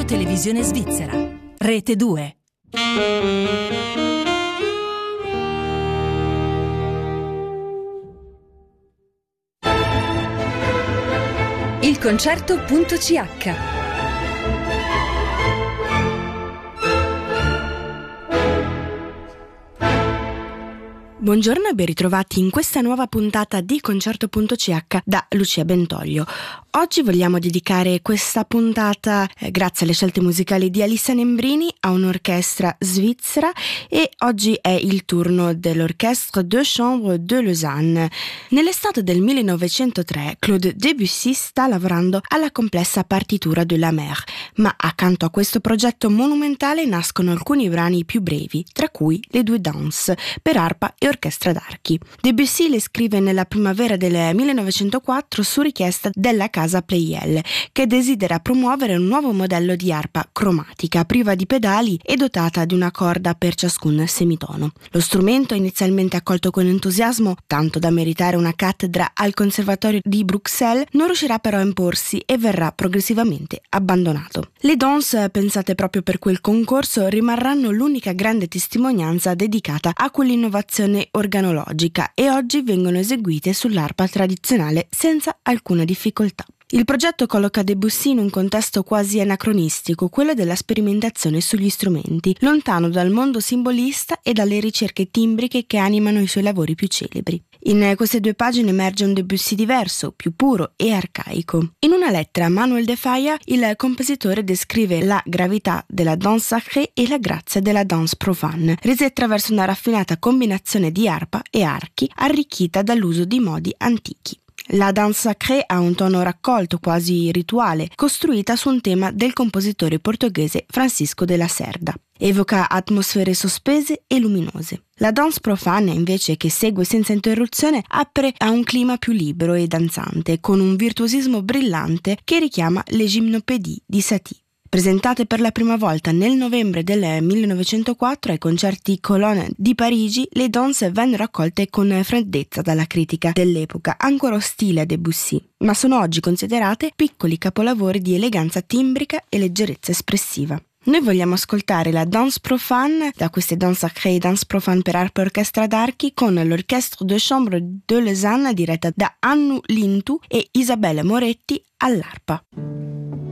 Televisione Svizzera. Rete 2. Il concerto.ch. Buongiorno e ben ritrovati in questa nuova puntata di Concerto.ch da Lucia Bentoglio. Oggi vogliamo dedicare questa puntata, grazie alle scelte musicali di Alissa Nembrini, a un'orchestra svizzera, e oggi è il turno dell'Orchestre de Chambre de Lausanne. Nell'estate del 1903 Claude Debussy sta lavorando alla complessa partitura de la Mer, ma accanto a questo progetto monumentale nascono alcuni brani più brevi, tra cui le due danse per arpa e orchestra d'archi. Debussy le scrive nella primavera del 1904 su richiesta della casa Pleyel, che desidera promuovere un nuovo modello di arpa cromatica, priva di pedali e dotata di una corda per ciascun semitono. Lo strumento, inizialmente accolto con entusiasmo, tanto da meritare una cattedra al Conservatorio di Bruxelles, non riuscirà però a imporsi e verrà progressivamente abbandonato. Le danse, pensate proprio per quel concorso, rimarranno l'unica grande testimonianza dedicata a quell'innovazione organologica e oggi vengono eseguite sull'arpa tradizionale senza alcuna difficoltà. Il progetto colloca Debussy in un contesto quasi anacronistico, quello della sperimentazione sugli strumenti, lontano dal mondo simbolista e dalle ricerche timbriche che animano i suoi lavori più celebri. In queste due pagine emerge un Debussy diverso, più puro e arcaico. In una lettera a Manuel de Falla, il compositore descrive la gravità della danse sacrée e la grazia della danse profane, rese attraverso una raffinata combinazione di arpa e archi, arricchita dall'uso di modi antichi. La danse sacrée ha un tono raccolto, quasi rituale, costruita su un tema del compositore portoghese Francisco de la Cerda. Evoca atmosfere sospese e luminose. La danse profane, invece, che segue senza interruzione, apre a un clima più libero e danzante, con un virtuosismo brillante che richiama le gymnopédies di Satie. Presentate per la prima volta nel novembre del 1904 ai concerti Colonne di Parigi, le danse vennero accolte con freddezza dalla critica dell'epoca, ancora ostile a Debussy, ma sono oggi considerate piccoli capolavori di eleganza timbrica e leggerezza espressiva. Noi vogliamo ascoltare la danse profane, da queste danse sacrée e danse profane per arpa e orchestra d'archi, con l'Orchestre de Chambre de Lausanne diretta da Annu Lintu e Isabella Moretti all'arpa.